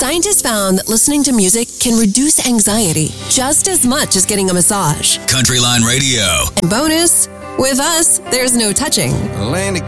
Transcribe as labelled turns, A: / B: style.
A: Scientists found that listening to music can reduce anxiety just as much as getting a massage.
B: Countryline Radio.
A: And bonus, with us, there's no touching.
C: Atlantic